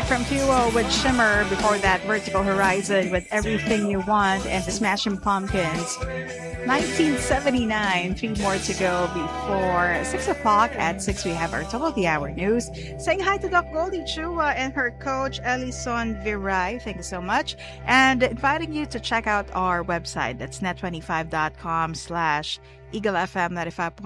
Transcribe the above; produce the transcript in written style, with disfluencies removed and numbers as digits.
from Fuel with Shimmer. Before that, Vertical Horizon with Everything You Want and the Smashing Pumpkins. 1979, three more to go before 6 o'clock. At 6, we have our top of the hour news. Saying hi to Doc Goldie Chua and her coach, Elison Viray. Thank you so much. And inviting you to check out our website. That's net25.com/Eagle FM 95.1